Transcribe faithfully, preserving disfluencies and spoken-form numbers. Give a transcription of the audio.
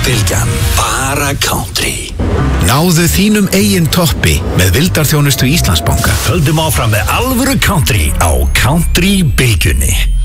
Bylgjan, bara country. Náðu þínum eigin toppi með vildarþjónustu Íslandsbanka. Höldum áfram með alvöru country á Country Bylgjunni.